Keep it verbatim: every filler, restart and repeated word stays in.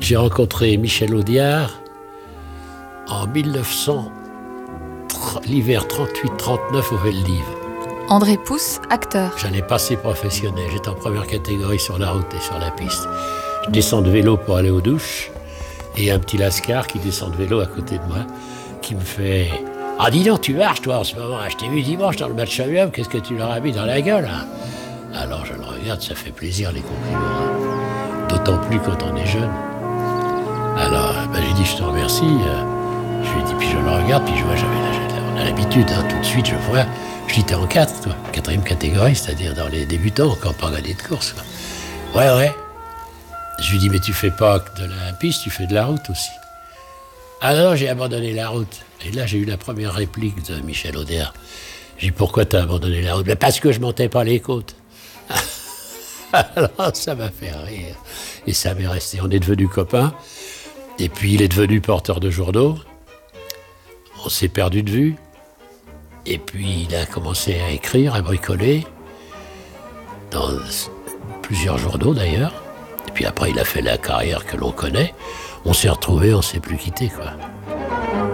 J'ai rencontré Michel Audiard en mille neuf cents, l'hiver trente-huit trente-neuf au Veldiv. André Pousse, acteur. J'en ai passé professionnel, j'étais en première catégorie sur la route et sur la piste. Je descends de vélo pour aller aux douches, et un petit lascar qui descend de vélo à côté de moi, qui me fait « Ah dis donc, tu marches toi en ce moment, je t'ai vu dimanche dans le match à Miam, qu'est-ce que tu leur as mis dans la gueule hein ?» Alors je le regarde, ça fait plaisir les compliments, hein. D'autant plus quand on est jeune. Alors ben, j'ai dit « Je te remercie », je lui ai dit, puis je le regarde, puis je vois, j'avais on a l'habitude, hein, tout de suite je vois, je dis « T'es en quatre, toi, quatrième catégorie, c'est-à-dire dans les débutants, encore pas gagné de course. » Ouais, ouais. Je lui dis, mais tu fais pas que de la piste, tu fais de la route aussi. Alors j'ai abandonné la route. Et là, j'ai eu la première réplique de Michel Audiard. J'ai dit, pourquoi t'as abandonné la route? Ben, parce que je montais pas les côtes. Alors ça m'a fait rire. Et ça m'est resté. On est devenus copains. Et puis il est devenu porteur de journaux. On s'est perdu de vue. Et puis il a commencé à écrire, à bricoler. Dans plusieurs journaux d'ailleurs. Et puis après, il a fait la carrière que l'on connaît. On s'est retrouvés, on ne s'est plus quittés, quoi.